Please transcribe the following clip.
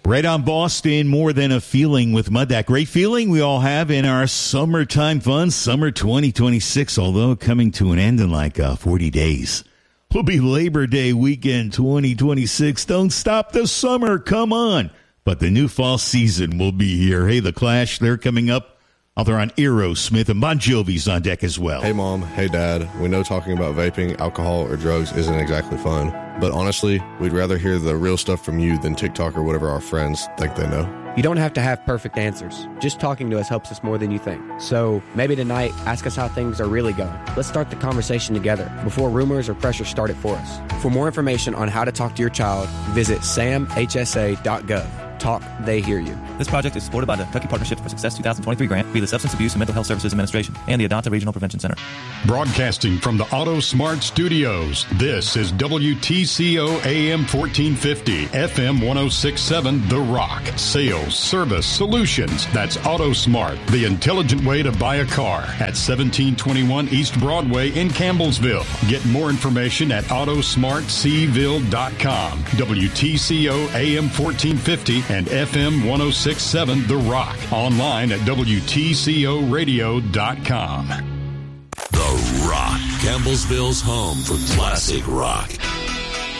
Right on Boston, More Than a Feeling with Mud. That great feeling we all have in our summertime fun, summer 2026, although coming to an end in like 40 days. Will be Labor Day weekend 2026. Don't stop the summer, come on. But the new fall season will be here. Hey, The Clash, they're coming up. They're on Aerosmith, and Bon Jovi's on deck as well. Hey, Mom. Hey, Dad. We know talking about vaping, alcohol, or drugs isn't exactly fun. But honestly, we'd rather hear the real stuff from you than TikTok or whatever our friends think they know. You don't have to have perfect answers. Just talking to us helps us more than you think. So maybe tonight, ask us how things are really going. Let's start the conversation together before rumors or pressure start it for us. For more information on how to talk to your child, visit samhsa.gov. Talk, they hear you. This project is supported by the Kentucky Partnership for Success 2023 grant via the Substance Abuse and Mental Health Services Administration and the Adonta Regional Prevention Center. Broadcasting from the Auto Smart Studios, this is WTCO AM 1450, FM 1067, The Rock. Sales, service, solutions. That's Auto Smart, the intelligent way to buy a car at 1721 East Broadway in Campbellsville. Get more information at autosmartseville.com. WTCO AM 1450 and FM 1067 The Rock. Online at WTCOradio.com. The Rock, Campbellsville's home for classic rock.